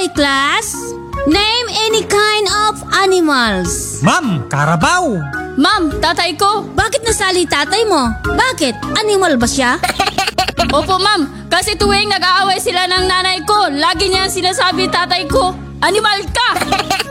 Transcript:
Okay, class. Name any kind of animals. Ma'am, karabaw. Ma'am, tatay ko. Bakit nasali tatay mo? Bakit? Animal ba siya? Opo, ma'am. Kasi tuwing nag-aaway sila ng nanay ko, lagi niya sinasabi tatay ko, animal ka!